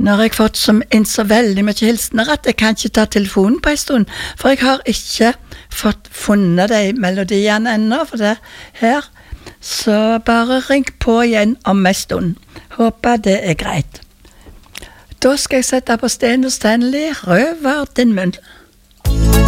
Nå har jeg fått inn så veldig mye hilsener at jeg kan ikke ta telefonen på en stund, for jeg har ikke fått funnet de melodiene ennå, for det her. Så bare ring på igjen om en stund. Håper det er greit. Da skal jeg sette på Sten og Stanley, Røver din munn.